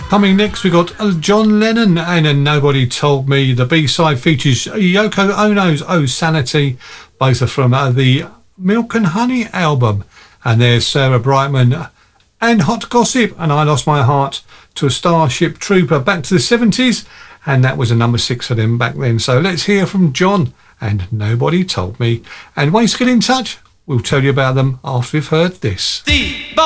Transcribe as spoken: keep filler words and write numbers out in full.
Coming next, we got John Lennon and Nobody Told Me. The B-side features Yoko Ono's Oh Sanity. Both are from uh, the Milk and Honey album. And there's Sarah Brightman and Hot Gossip and I Lost My Heart to a Starship Trooper back to the seventies. And that was a number six for them back then. So let's hear from John and Nobody Told Me. And ways to get in touch, we'll tell you about them after we've heard this. The